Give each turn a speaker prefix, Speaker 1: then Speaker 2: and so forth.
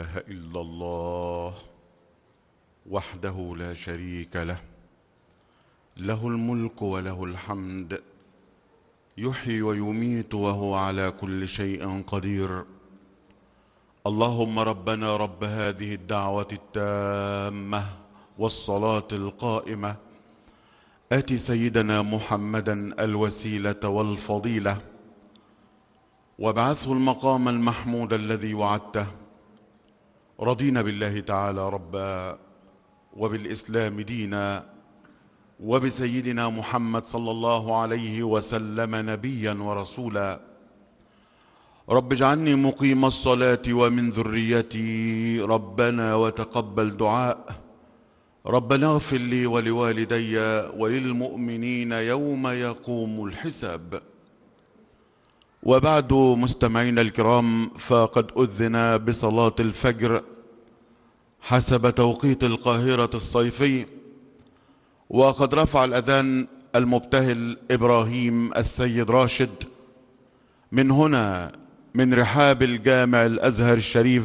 Speaker 1: إله إلا الله وحده لا شريك له، له الملك وله الحمد، يحيي ويميت وهو على كل شيء قدير. اللهم ربنا رب هذه الدعوة التامة والصلاة القائمة، آت سيدنا محمدا الوسيلة والفضيلة وابعثه المقام المحمود الذي وعدته. رضينا بالله تعالى ربا وبالإسلام دينا وبسيدنا محمد صلى الله عليه وسلم نبيا ورسولا. رب اجعلني مقيم الصلاة ومن ذريتي ربنا وتقبل دعاء. ربنا اغفر لي ولوالدي وللمؤمنين يوم يقوم الحساب. وبعد مستمعينا الكرام، فقد أذن بصلاة الفجر حسب توقيت القاهرة الصيفي، وقد رفع الأذان المبتهل إبراهيم السيد راشد من هنا من رحاب الجامع الأزهر الشريف